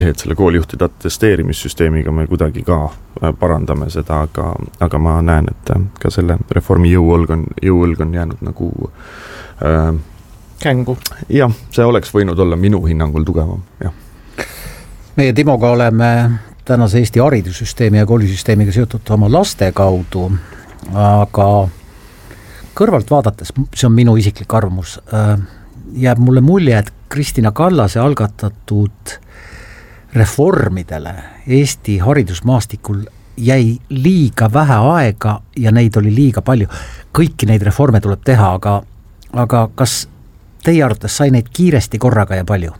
et selle koolijuhtide atesteerimissüsteemiga me kuidagi ka parandame seda, aga ma näen, et ka selle reformi jõuõlg on jäänud nagu kängu. Jah, see oleks võinud olla minu hinnangul tugevam, jah. Meie Timoga oleme tänase Eesti haridussüsteemi ja koolisüsteemiga seotud oma laste kaudu, aga kõrvalt vaadates, see on minu isiklik arvamus, jääb mulle mulje, et Kristina Kallase algatatud reformidele Eesti haridusmaastikul jäi liiga vähe aega ja neid oli liiga palju. Kõiki neid reforme tuleb teha, aga kas teie arvates sai neid kiiresti korraga ja palju?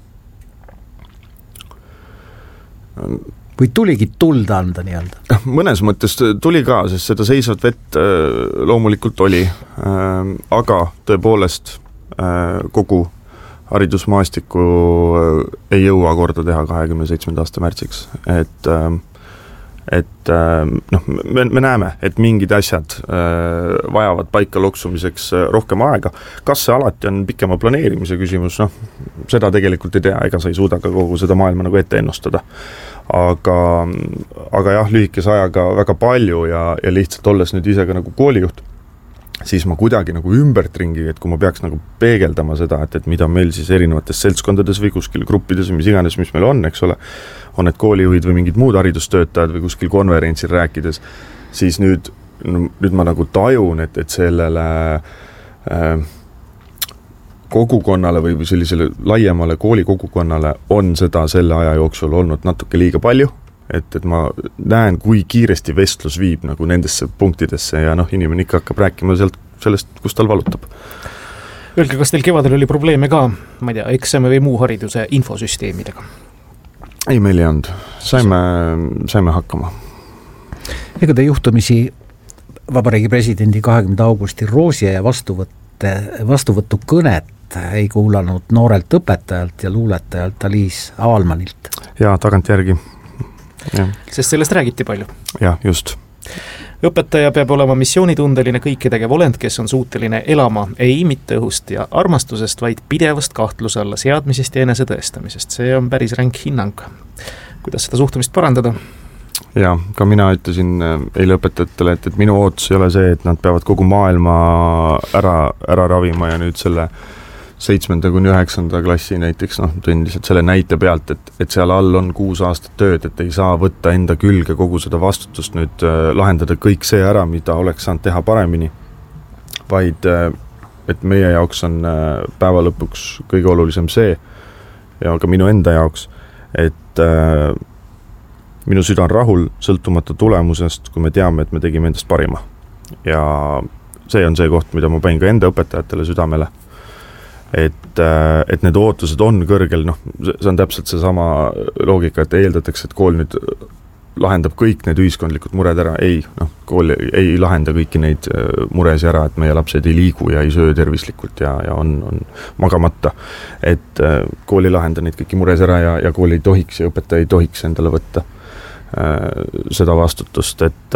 Või tuligi tulda anda nii-öelda? Mõnes mõttes tuli ka, sest seda seisvat vett loomulikult oli, aga tõepoolest kogu haridusmaastiku ei jõua korda teha 27. aasta märtsiks, et me näeme, et mingid asjad vajavad paika loksumiseks rohkem aega. Kas see alati on pikema planeerimise küsimus? Seda tegelikult ei tea, ega sa ei suuda ka kogu seda maailma nagu ette ennustada. Aga jah, lühikese ajaga väga palju ja lihtsalt olles nüüd ise ka nagu koolijuht, siis ma kuidagi nagu ümbertringi, et kui ma peaks nagu peegeldama seda, et mida meil siis erinevates seltskondades või kuskil gruppides või mis iganes, mis meil on, eks ole, on need koolijuhid või mingid muud haridustöötajad või kuskil konverentsil rääkides, siis nüüd ma nagu tajun, et sellele kogukonnale või sellisele laiemale koolikogukonnale on seda selle aja jooksul olnud natuke liiga palju, et ma näen, kui kiiresti vestlus viib nagu nendesse punktidesse ja inimene ikka hakkab rääkima sellest, kus tal valutab. Öelge, kas teil kevadel oli probleeme ka, ma ei tea, eksami või muu hariduse infosüsteemidega? Ei, meil ei olnud. Saime hakkama. Ega te juhtumisi Vabariigi presidendi 20. augusti Roosia ja vastuvõttu kõnet ei kuulanud noorelt õpetajalt ja luuletajalt Aliis Aalmanilt? Jaa, tagantjärgi. Ja. Sest sellest räägiti palju. Jah, just. Õpetaja peab olema missioonitundeline kõiketegev olend, kes on suuteline elama ei mitte õhust ja armastusest, vaid pidevast kahtluse alla seadmisest ja enese tõestamisest. See on päris ränk hinnang. Kuidas seda suhtumist parandada? Ja, ka mina ütlesin eile õpetajatele, et minu ootus ei ole see, et nad peavad kogu maailma ära ravima ja nüüd selle 7. kuni 9. klassi näiteks, tõin lihtsalt selle näite pealt, et seal all on 6 aastat tööd, et ei saa võtta enda külge kogu seda vastutust nüüd lahendada kõik see ära, mida oleks saanud teha paremini, vaid et meie jaoks on päeva lõpuks kõige olulisem see ja ka minu enda jaoks, et minu süda on rahul sõltumata tulemusest, kui me teame, et me tegime endast parima. Ja see on see koht, mida ma panin ka enda õpetajatele südamele. Et need ootused on kõrgel, see on täpselt see sama loogika, et eeldatakse, et kool nüüd lahendab kõik need ühiskondlikud mured ära. Ei, kool ei lahenda kõiki neid muresi ära, et meie lapsed ei liigu ja ei söö tervislikult ja on magamata. Et kool ei lahenda neid kõiki mures ära ja kool ei tohiks ja õpetaja ei tohiks endale võtta seda vastutust, et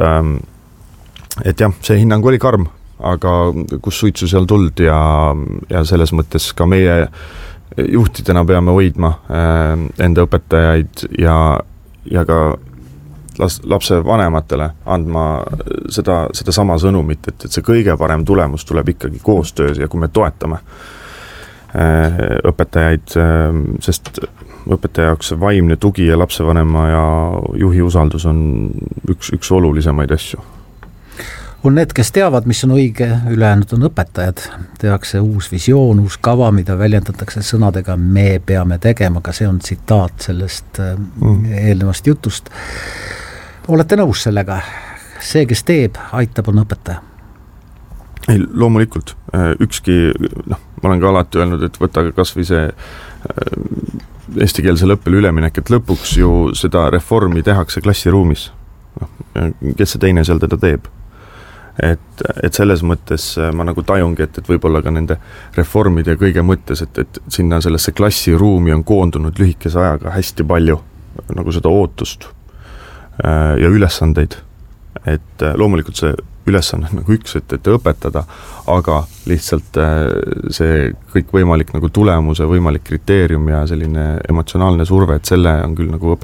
jah, see hinnang oli karm, aga kus suitsu seal tuld ja selles mõttes ka meie juhtidena peame hoidma enda õpetajaid ja ka lapse vanematele andma seda sama sõnumit, et see kõige parem tulemus tuleb ikkagi koostöös ja kui me toetame õpetajaid, sest õpetaja jaoks see vaimne tugi ja lapsevanema ja juhi usaldus on üks olulisemaid asju. On need, kes teavad, mis on õige, ülejäänud on õpetajad. Tehakse uus visioon, uus kava, mida väljendatakse sõnadega me peame tegema, aga see on tsitaat sellest eelnevast jutust. Olete nõus sellega? See, kes teeb, aitab, on õpetaja. Ei, loomulikult. Ükski, ma olen ka alati öelnud, et võta kas või see eestikeelsel õppel üleminek, et lõpuks ju seda reformi tehakse klassiruumis. Kes see teine seal teda teeb? Et selles mõttes ma nagu tajungi, et võib-olla ka nende reformide ja kõige mõttes, et sinna sellesse klassiruumi on koondunud lühikese ajaga hästi palju nagu seda ootust ja ülesandeid. Et loomulikult see ülesanne nagu üks, et õpetada, aga lihtsalt see kõikvõimalik nagu tulemuse võimalik kriteerium ja selline emotsionaalne surve, et selle on küll nagu